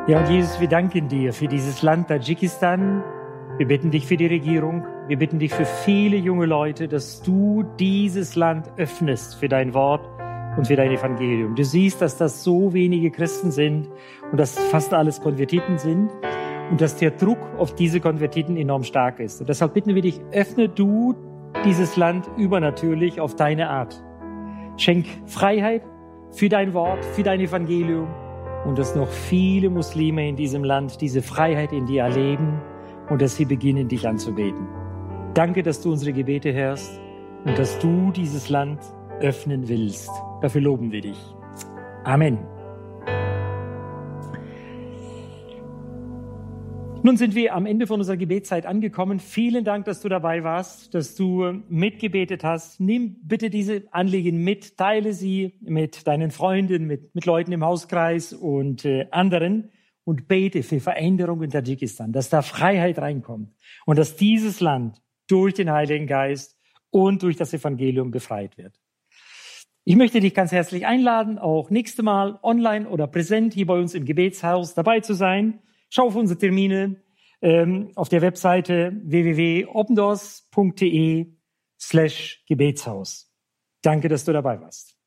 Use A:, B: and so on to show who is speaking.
A: Ja, und Jesus, wir danken dir für dieses Land Tadschikistan. Wir bitten dich für die Regierung. Wir bitten dich für viele junge Leute, dass du dieses Land öffnest für dein Wort und für dein Evangelium. Du siehst, dass das so wenige Christen sind und dass fast alles Konvertiten sind und dass der Druck auf diese Konvertiten enorm stark ist. Und deshalb bitten wir dich, öffne du dieses Land übernatürlich auf deine Art. Schenk Freiheit für dein Wort, für dein Evangelium und dass noch viele Muslime in diesem Land diese Freiheit in dir erleben und dass sie beginnen, dich anzubeten. Danke, dass du unsere Gebete hörst und dass du dieses Land öffnen willst. Dafür loben wir dich. Amen. Nun sind wir am Ende von unserer Gebetszeit angekommen. Vielen Dank, dass du dabei warst, dass du mitgebetet hast. Nimm bitte diese Anliegen mit, teile sie mit deinen Freunden, mit Leuten im Hauskreis und anderen und bete für Veränderung in Tadschikistan, dass da Freiheit reinkommt und dass dieses Land durch den Heiligen Geist und durch das Evangelium befreit wird. Ich möchte dich ganz herzlich einladen, auch nächste Mal online oder präsent hier bei uns im Gebetshaus dabei zu sein. Schau auf unsere Termine auf der Webseite www.opendorf.de/Gebetshaus. Danke, dass du dabei warst.